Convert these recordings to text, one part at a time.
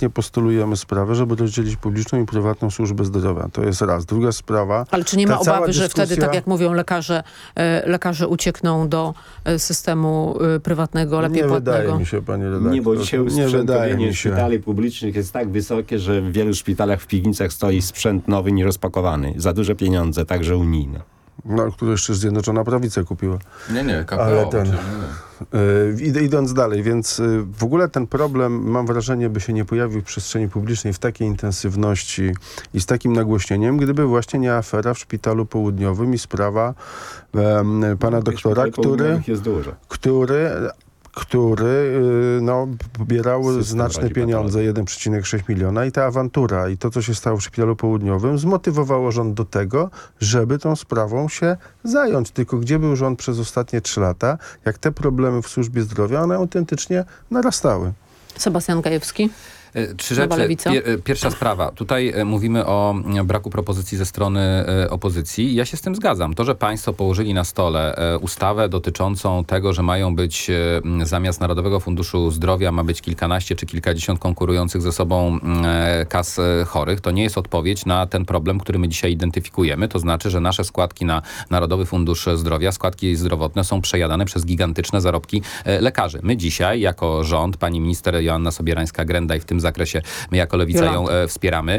konsekwentnie postulujemy sprawę, żeby rozdzielić publiczną i prywatną służbę zdrowia. To jest raz. Druga sprawa... Ale czy nie ma obawy, że wtedy, dyskusja... tak jak mówią lekarze uciekną do systemu prywatnego, lepiej płatnego? Nie wydaje mi się, panie redaktor. Nie, bo dzisiaj usprzętowienie szpitali publicznych jest tak wysokie, że w wielu szpitalach w piwnicach stoi sprzęt nowy, nierozpakowany. Za duże pieniądze, także unijne. No, które jeszcze Zjednoczona Prawica kupiła. Nie, KPO. Ale idąc dalej, więc w ogóle ten problem, mam wrażenie, by się nie pojawił w przestrzeni publicznej w takiej intensywności i z takim nagłośnieniem, gdyby właśnie nie afera w Szpitalu Południowym i sprawa pana doktora, który pobierał znaczne pieniądze, 1,6 miliona i ta awantura i to, co się stało w Szpitalu Południowym, zmotywowało rząd do tego, żeby tą sprawą się zająć. Tylko gdzie był rząd przez ostatnie 3 lata, jak te problemy w służbie zdrowia, one autentycznie narastały. Sebastian Gajewski. 3 rzeczy. Pierwsza sprawa. Tutaj mówimy o braku propozycji ze strony opozycji. Ja się z tym zgadzam. To, że państwo położyli na stole ustawę dotyczącą tego, że mają być zamiast Narodowego Funduszu Zdrowia ma być kilkanaście czy kilkadziesiąt konkurujących ze sobą kas chorych, to nie jest odpowiedź na ten problem, który my dzisiaj identyfikujemy. To znaczy, że nasze składki na Narodowy Fundusz Zdrowia, składki zdrowotne są przejadane przez gigantyczne zarobki lekarzy. My dzisiaj jako rząd, pani minister Joanna Sobierańska-Grenda i w tym zakresie my jako Lewica ją wspieramy,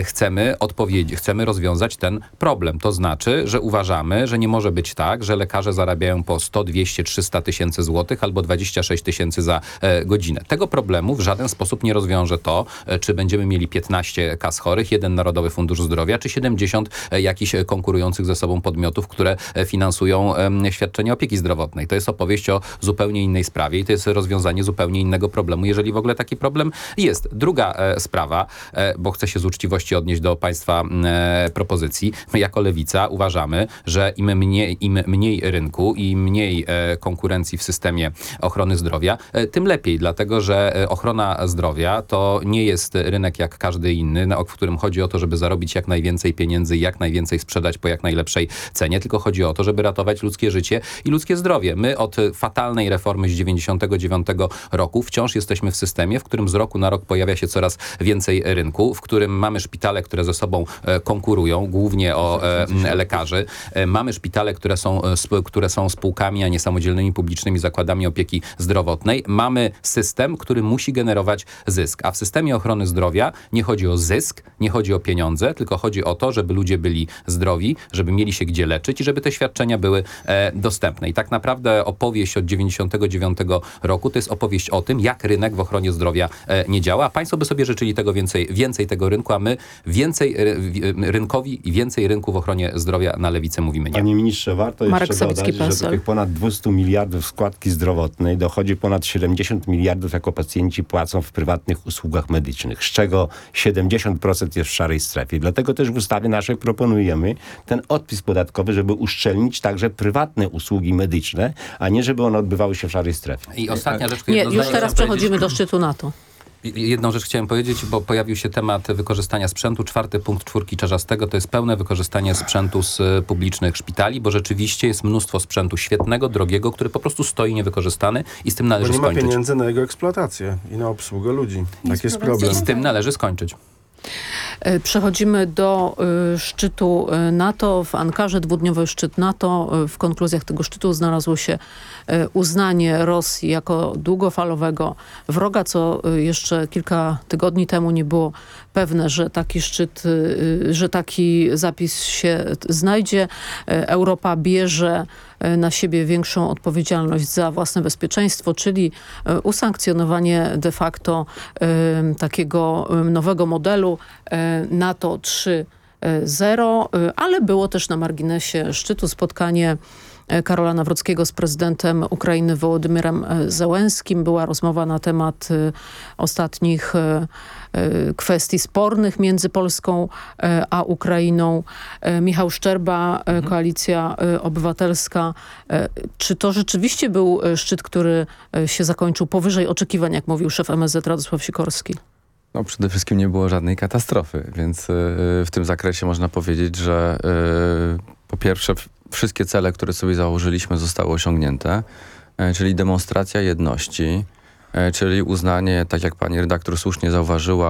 chcemy rozwiązać ten problem. To znaczy, że uważamy, że nie może być tak, że lekarze zarabiają po 100, 200, 300 tysięcy złotych albo 26 tysięcy za godzinę. Tego problemu w żaden sposób nie rozwiąże to, czy będziemy mieli 15 kas chorych, 1 Narodowy Fundusz Zdrowia, czy 70 jakichś konkurujących ze sobą podmiotów, które finansują świadczenia opieki zdrowotnej. To jest opowieść o zupełnie innej sprawie i to jest rozwiązanie zupełnie innego problemu, jeżeli w ogóle taki problem jest. Druga sprawa, bo chcę się z uczciwości odnieść do państwa propozycji. My jako Lewica uważamy, że im mniej rynku i mniej konkurencji w systemie ochrony zdrowia, tym lepiej, dlatego że ochrona zdrowia to nie jest rynek jak każdy inny, w którym chodzi o to, żeby zarobić jak najwięcej pieniędzy i jak najwięcej sprzedać po jak najlepszej cenie, tylko chodzi o to, żeby ratować ludzkie życie i ludzkie zdrowie. My od fatalnej reformy z 99 roku wciąż jesteśmy w systemie, w którym z roku na rok pojawia się coraz więcej rynku, w którym mamy szpitale, które ze sobą konkurują, głównie o lekarzy. Mamy szpitale, które są spółkami, a nie samodzielnymi publicznymi zakładami opieki zdrowotnej. Mamy system, który musi generować zysk. A w systemie ochrony zdrowia nie chodzi o zysk, nie chodzi o pieniądze, tylko chodzi o to, żeby ludzie byli zdrowi, żeby mieli się gdzie leczyć i żeby te świadczenia były dostępne. I tak naprawdę opowieść od 99 roku to jest opowieść o tym, jak rynek w ochronie zdrowia nie działa. A państwo by sobie życzyli tego więcej tego rynku, a my więcej rynkowi i więcej rynku w ochronie zdrowia na Lewicę mówimy nie. Panie ministrze, warto jeszcze dodać, PSL. że do tych ponad 200 miliardów składki zdrowotnej dochodzi ponad 70 miliardów jako pacjenci płacą w prywatnych usługach medycznych, z czego 70% jest w szarej strefie. Dlatego też w ustawie naszej proponujemy ten odpis podatkowy, żeby uszczelnić także prywatne usługi medyczne, a nie żeby one odbywały się w szarej strefie. I ostatnia rzecz, Nie, już teraz przechodzimy do szczytu NATO. Jedną rzecz chciałem powiedzieć, bo pojawił się temat wykorzystania sprzętu. 4. punkt 4 Czarzastego to jest pełne wykorzystanie sprzętu z publicznych szpitali, bo rzeczywiście jest mnóstwo sprzętu świetnego, drogiego, który po prostu stoi niewykorzystany i z tym należy skończyć. Bo nie ma pieniędzy na jego eksploatację i na obsługę ludzi. Tak jest problem. I z tym należy skończyć. Przechodzimy do szczytu NATO w Ankarze, 2-dniowy szczyt NATO. W konkluzjach tego szczytu znalazło się uznanie Rosji jako długofalowego wroga, co jeszcze kilka tygodni temu nie było pewne, że taki szczyt, że taki zapis się znajdzie. Europa bierze na siebie większą odpowiedzialność za własne bezpieczeństwo, czyli usankcjonowanie de facto takiego nowego modelu NATO 3.0, ale było też na marginesie szczytu spotkanie Karola Nawrockiego z prezydentem Ukrainy Wołodymyrem Zełenskim. Była rozmowa na temat ostatnich kwestii spornych między Polską a Ukrainą. Michał Szczerba, Koalicja Obywatelska. Czy to rzeczywiście był szczyt, który się zakończył powyżej oczekiwań, jak mówił szef MSZ Radosław Sikorski? No, przede wszystkim nie było żadnej katastrofy, więc w tym zakresie można powiedzieć, że po pierwsze wszystkie cele, które sobie założyliśmy, zostały osiągnięte, czyli demonstracja jedności, czyli uznanie, tak jak pani redaktor słusznie zauważyła,